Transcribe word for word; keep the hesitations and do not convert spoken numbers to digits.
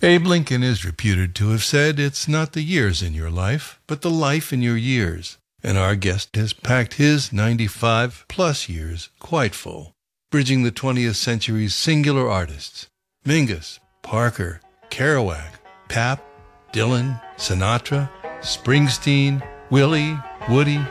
Abe Lincoln is reputed to have said, "It's not the years in your life, but the life in your years." And our guest has packed his ninety-five plus years quite full, bridging the twentieth century's singular artists: Mingus, Parker, Kerouac, Pap, Dylan, Sinatra, Springsteen, Willie, Woody,